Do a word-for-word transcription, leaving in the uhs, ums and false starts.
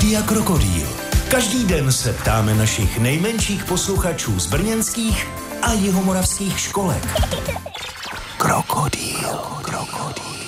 Rádia Krokodýl. Každý den se ptáme našich nejmenších posluchačů z brněnských a jihomoravských školek. Krokodýl, krokodýl.